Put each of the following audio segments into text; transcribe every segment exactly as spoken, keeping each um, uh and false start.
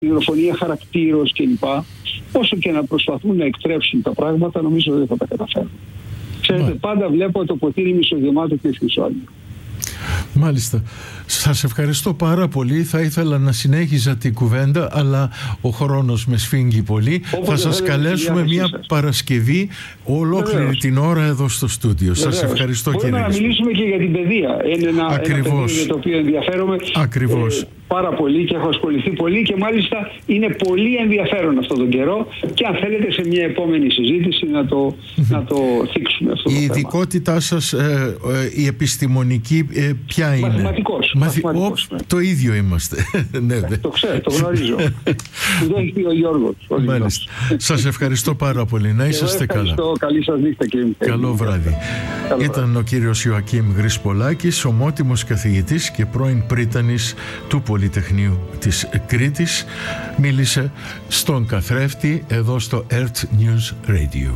πληροφωνία χαρακτήρος κλπ. Όσο και να προσπαθούν να εκτρέψουν τα πράγματα, νομίζω δεν θα τα καταφέρουν. Ξέρετε, πάντα βλέπω το ποτήρι μισογεμάτο και χρυσόλιο. Μάλιστα. Σας ευχαριστώ πάρα πολύ. Θα ήθελα να συνέχιζα την κουβέντα, αλλά ο χρόνος με σφίγγει πολύ. Όποτε θα σας καλέσουμε μια σας. Παρασκευή ολόκληρη Βεβαίως. Την ώρα εδώ στο στούντιο. Βεβαίως. Σας ευχαριστώ. Μπορούμε κύριε. Να μιλήσουμε και για την παιδεία. Είναι ένα, ένα πεδίο για το οποίο ενδιαφέρομαι ε, πάρα πολύ και έχω ασχοληθεί πολύ και μάλιστα είναι πολύ ενδιαφέρον αυτόν τον καιρό και αν θέλετε σε μια επόμενη συζήτηση να το, να το θίξουμε αυτό το Η ειδικότητά σας, ε, ε, η επιστημονική, ε, ποια είναι? Μαθηματικός. Μαθη... Μαθηματικός ναι. Το ίδιο είμαστε. ναι, ναι. Το ξέρω, το γνωρίζω. Το έχει πει ο Γιώργος. Μάλιστα. Σας ευχαριστώ πάρα πολύ. Να είσαστε καλά. Καλή σας νύχτα κύριε Μιχαήλ. Καλό βράδυ. Καλό Ήταν βράδυ. Ο κύριος Ιωακίμ Γρυσπολάκης, ομότιμος καθηγητής και πρώην πρίτανης του Πολυτεχνείου της Κρήτης. Μίλησε στον καθρέφτη εδώ στο Earth News Radio.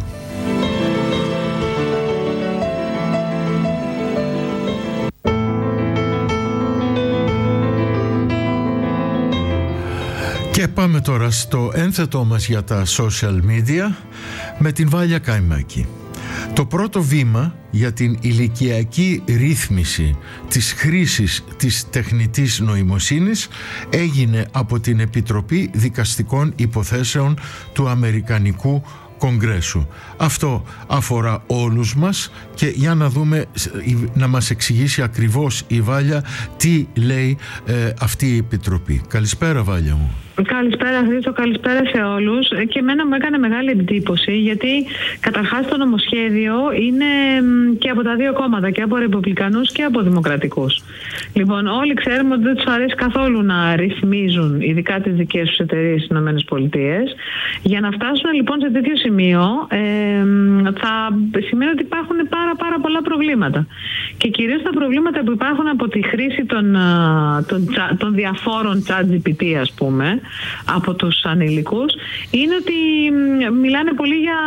Και πάμε τώρα στο ένθετό μας για τα social media με την Βάλια Καϊμάκη. Το πρώτο βήμα για την ηλικιακή ρύθμιση της χρήσης της τεχνητής νοημοσύνης έγινε από την Επιτροπή Δικαστικών Υποθέσεων του Αμερικανικού Κογκρέσου. Αυτό αφορά όλους μας και για να δούμε, να μας εξηγήσει ακριβώς η Βάλια τι λέει ε, αυτή η Επιτροπή. Καλησπέρα Βάλια μου. Καλησπέρα Χρήστο, καλησπέρα σε όλους. Και εμένα μου έκανε μεγάλη εντύπωση γιατί καταρχάς το νομοσχέδιο είναι και από τα δύο κόμματα, και από Ρεπουμπλικανούς και από Δημοκρατικούς. Λοιπόν, όλοι ξέρουμε ότι δεν τους αρέσει καθόλου να ρυθμίζουν ειδικά τις δικές τους εταιρείες στις ΗΠΑ. Για να φτάσουν λοιπόν σε τέτοιο σημείο ε, θα σημαίνει ότι υπάρχουν πάρα πάρα πολλά προβλήματα. Και κυρίως τα προβλήματα που υπάρχουν από τη χρήση των, των, των διαφόρων ChatGPT, ας πούμε, από τους ανηλικούς, είναι ότι μιλάνε πολύ για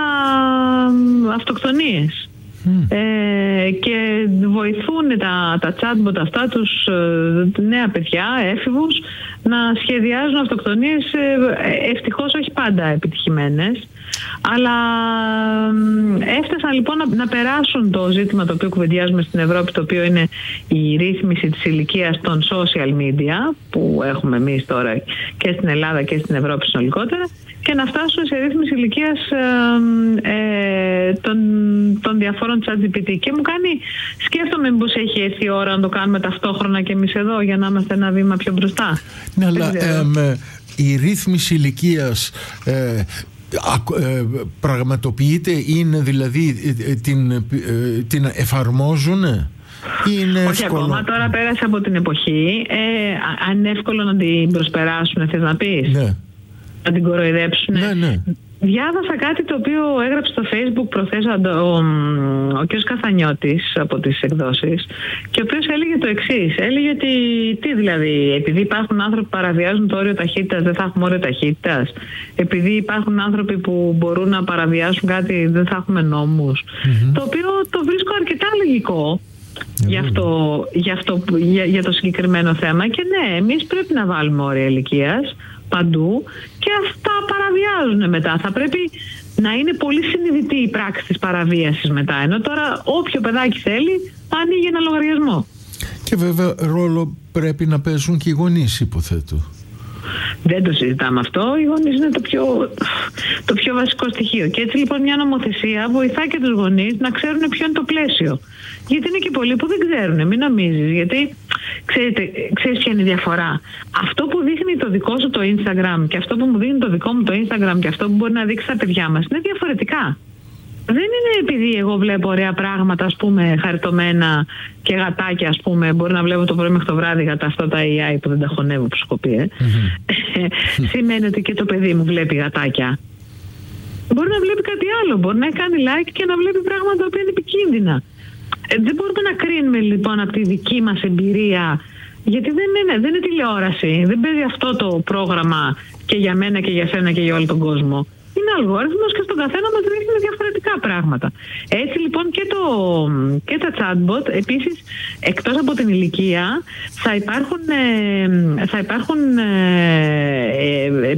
αυτοκτονίες. Mm. Ε, και βοηθούν τα, τα chatbot αυτά τους ε, νέα παιδιά, έφηβους, να σχεδιάζουν αυτοκτονίες, ε, ευτυχώς όχι πάντα επιτυχημένες. Αλλά έφτασαν λοιπόν να, να περάσουν το ζήτημα το οποίο κουβεντιάζουμε στην Ευρώπη, το οποίο είναι η ρύθμιση της ηλικίας των social media που έχουμε εμείς τώρα και στην Ελλάδα και στην Ευρώπη συνολικότερα, και να φτάσουν σε ρύθμιση ηλικίας ε, ε, των, των διαφόρων ChatGPT. Και μου κάνει, σκέφτομαι μήπως έχει έρθει η ώρα να το κάνουμε ταυτόχρονα και εμείς εδώ για να είμαστε ένα βήμα πιο μπροστά. Ναι, αλλά ε, η ρύθμιση ηλικίας ε, πραγματοποιείται, είναι δηλαδή την, την εφαρμόζουν? Είναι όχι εύκολο. Ακόμα, τώρα πέρασε από την εποχή. ε, αν είναι εύκολο να την προσπεράσουν, θες να πεις? Ναι. Να την κοροϊδέψουν? Ναι, ναι. Διάβασα κάτι το οποίο έγραψε στο Facebook προχθές ο, ο, ο κ. Καθανιώτης από τις εκδόσεις, και ο οποίος έλεγε το εξής. Έλεγε ότι τι δηλαδή, επειδή υπάρχουν άνθρωποι που παραβιάζουν το όριο ταχύτητας, δεν θα έχουμε όριο ταχύτητας? Επειδή υπάρχουν άνθρωποι που μπορούν να παραβιάσουν κάτι, δεν θα έχουμε νόμους? Mm-hmm. Το οποίο το βρίσκω αρκετά λογικό. Mm-hmm. Για, αυτό, για, αυτό, για, για το συγκεκριμένο θέμα. Και ναι, εμείς πρέπει να βάλουμε όρια ηλικίας παντού, και αυτά παραβιάζουν μετά. Θα πρέπει να είναι πολύ συνειδητή η πράξη της παραβίασης μετά. Ενώ τώρα όποιο παιδάκι θέλει ανοίγει ένα λογαριασμό. Και βέβαια ρόλο πρέπει να παίζουν και οι γονείς, υποθέτω. Δεν το συζητάμε αυτό. Οι γονείς είναι το πιο, το πιο βασικό στοιχείο. Και έτσι λοιπόν μια νομοθεσία βοηθά και τους γονείς να ξέρουν ποιο είναι το πλαίσιο. Γιατί είναι και πολλοί που δεν ξέρουν, μην νομίζεις. Γιατί ξέρετε, ξέρεις ποια είναι η διαφορά? Αυτό που δείχνει το δικό σου το Instagram και αυτό που μου δείχνει το δικό μου το Instagram και αυτό που μπορεί να δείξει τα παιδιά μας είναι διαφορετικά. Δεν είναι επειδή εγώ βλέπω ωραία πράγματα, ας πούμε, χαριτωμένα και γατάκια, ας πούμε, μπορεί να βλέπω το πρωί μέχρι το βράδυ γατά, αυτά τα έι άι που δεν τα χωνεύω που σου έχω πει, ε. mm-hmm. Σημαίνει ότι και το παιδί μου βλέπει γατάκια. Μπορεί να βλέπει κάτι άλλο, μπορεί να κάνει like και να βλέπει πράγματα που είναι επικίνδυνα. Ε, δεν μπορούμε να κρίνουμε λοιπόν από τη δική μας εμπειρία, γιατί δεν είναι, δεν είναι τηλεόραση, δεν παίζει αυτό το πρόγραμμα και για μένα και για σένα και για όλο τον κόσμο. Είναι αλγόριθμος και στον καθένα μας δείχνει διαφορετικά πράγματα. Έτσι λοιπόν και, το, και τα chatbot επίσης, εκτός από την ηλικία, θα υπάρχουν, ε, θα υπάρχουν ε,